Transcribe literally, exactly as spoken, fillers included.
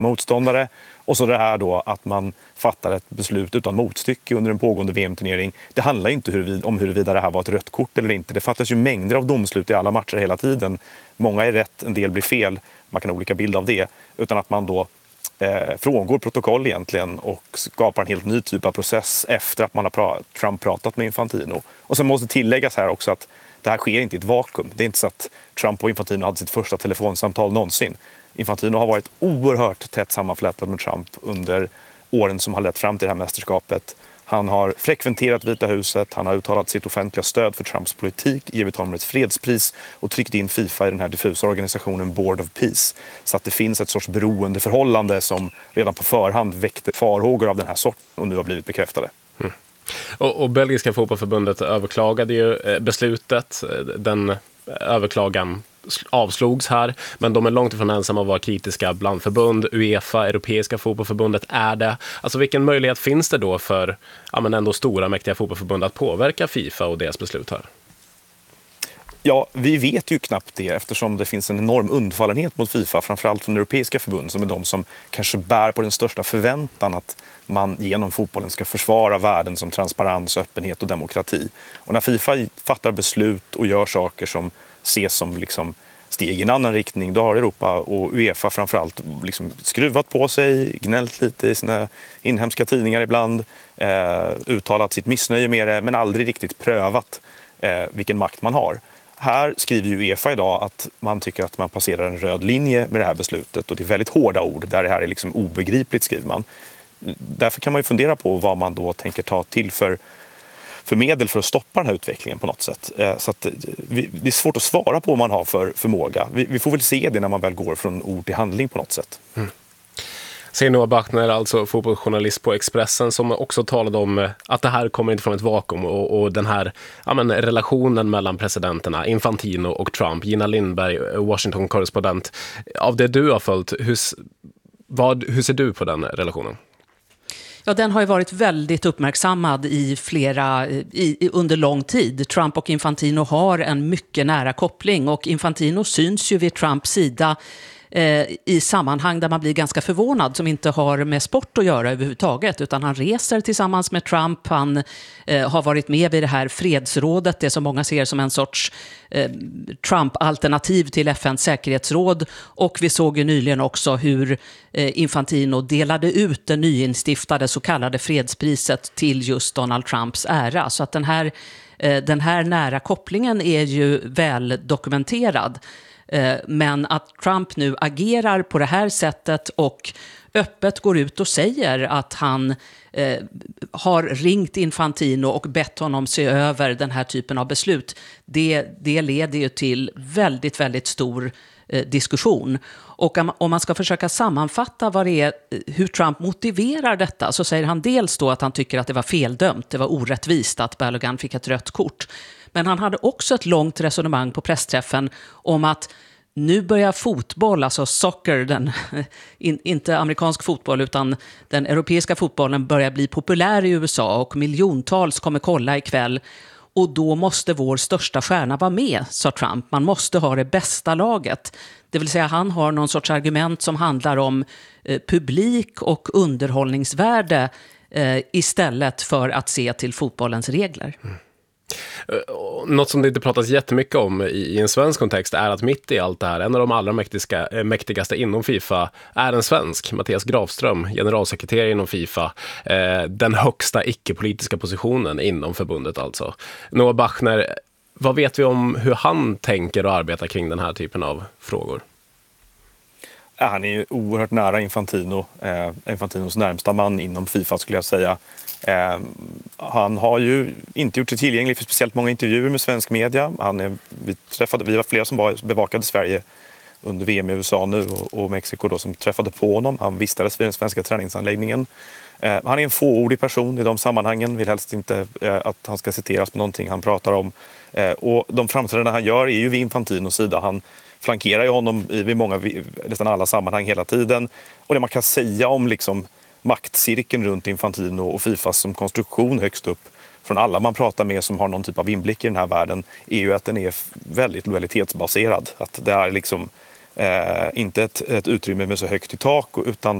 motståndare. Och så det här då att man fattar ett beslut utan motstycke under en pågående V M-turnering. Det handlar inte huruvida, om huruvida det här var ett rött kort eller inte. Det fattas ju mängder av domslut i alla matcher hela tiden. Många är rätt, en del blir fel. Man kan ha olika bild av det. Utan att man då eh, frångår protokoll egentligen och skapar en helt ny typ av process efter att man har pra- Trump pratat med Infantino. Och sen måste tilläggas här också att det här sker inte i ett vakuum. Det är inte så att Trump och Infantino hade sitt första telefonsamtal någonsin. Infantino har varit oerhört tätt sammanflätad med Trump under åren som har lett fram till det här mästerskapet. Han har frekventerat Vita huset, han har uttalat sitt offentliga stöd för Trumps politik, givit honom ett fredspris och tryckt in FIFA i den här diffusa organisationen Board of Peace. Så att det finns ett sorts beroendeförhållande som redan på förhand väckte farhågor av den här sorten och nu har blivit bekräftade. Mm. Och, och belgiska fotbollförbundet överklagade ju beslutet, den överklagan avslogs här, men de är långt ifrån ensamma att vara kritiska bland förbund. UEFA, Europeiska fotbollförbundet är det. Alltså vilken möjlighet finns det då för ja, men ändå stora mäktiga fotbollförbund att påverka FIFA och deras beslut här? Ja, vi vet ju knappt det eftersom det finns en enorm undfallenhet mot FIFA, framförallt från Europeiska förbund som är de som kanske bär på den största förväntan att man genom fotbollen ska försvara värden som transparens, öppenhet och demokrati. Och när FIFA fattar beslut och gör saker som ses som liksom steg i en annan riktning, då har Europa och UEFA framförallt liksom skruvat på sig, gnällt lite i sina inhemska tidningar ibland, eh, uttalat sitt missnöje med det, men aldrig riktigt prövat eh, vilken makt man har. Här skriver ju UEFA idag att man tycker att man passerar en röd linje med det här beslutet och det är väldigt hårda ord där det här är liksom obegripligt, skriver man. Därför kan man ju fundera på vad man då tänker ta till för för medel för att stoppa den här utvecklingen på något sätt. Så att det är svårt att svara på vad man har för förmåga. Vi får väl se det när man väl går från ord till handling på något sätt. Mm. Säger Noah Bachner, alltså fotbollsjournalist på Expressen, som också talade om att det här kommer inte från ett vakuum och, och den här ja, men, relationen mellan presidenterna Infantino och Trump. Gina Lindberg, Washington-korrespondent. Av det du har följt, hur, vad, hur ser du på den relationen? Ja, den har ju varit väldigt uppmärksammad i flera, i, under lång tid. Trump och Infantino har en mycket nära koppling och Infantino syns ju vid Trumps sida eh, i sammanhang där man blir ganska förvånad, som inte har med sport att göra överhuvudtaget, utan han reser tillsammans med Trump, han eh, har varit med vid det här fredsrådet, det som många ser som en sorts eh, Trump-alternativ till F N:s säkerhetsråd, och vi såg ju nyligen också hur eh, Infantino delade ut det nyinstiftade så kallade fredspriset till just Donald Trumps ära, så att den här, eh, den här nära kopplingen är ju väl dokumenterad. Men att Trump nu agerar på det här sättet och öppet går ut och säger att han eh, har ringt Infantino och bett honom se över den här typen av beslut, det, det leder ju till väldigt, väldigt stor eh, diskussion. Och om, om man ska försöka sammanfatta vad det är, hur Trump motiverar detta, så säger han dels då att han tycker att det var feldömt, det var orättvist att Balogun fick ett rött kort. Men han hade också ett långt resonemang på pressträffen om att nu börjar fotboll, alltså soccer, den, in, inte amerikansk fotboll utan den europeiska fotbollen, börjar bli populär i U S A och miljontals kommer kolla ikväll. Och då måste vår största stjärna vara med, sa Trump. Man måste ha det bästa laget. Det vill säga han har någon sorts argument som handlar om eh, publik och underhållningsvärde eh, istället för att se till fotbollens regler. Mm. Något som det inte pratas jättemycket om i en svensk kontext är att mitt i allt det här, en av de allra mäktiga, mäktigaste inom FIFA är en svensk, Mattias Grafström, generalsekreterare inom FIFA, eh, den högsta icke-politiska positionen inom förbundet alltså. Noah Bachner, vad vet vi om hur han tänker och arbetar kring den här typen av frågor? Ja, han är ju oerhört nära Infantino, eh, Infantinos närmsta man inom FIFA skulle jag säga. Eh, han har ju inte gjort sig tillgänglig för speciellt många intervjuer med svensk media. Han är, vi, träffade, vi var flera som var, bevakade Sverige under V M i U S A nu och, och Mexiko då, som träffade på honom. Han vistades vid den svenska träningsanläggningen. Eh, han är en fåordig person i de sammanhangen. Vill helst inte eh, att han ska citeras på någonting han pratar om. Eh, och de framträdanden han gör är ju vid Infantinos sida. Han flankerar ju honom i vid många, nästan alla sammanhang hela tiden. Och det man kan säga om liksom maktcirkeln runt Infantino och FIFA som konstruktion högst upp från alla man pratar med som har någon typ av inblick i den här världen är ju att den är väldigt lojalitetsbaserad. Att det är liksom Eh, inte ett, ett utrymme med så högt i tak, utan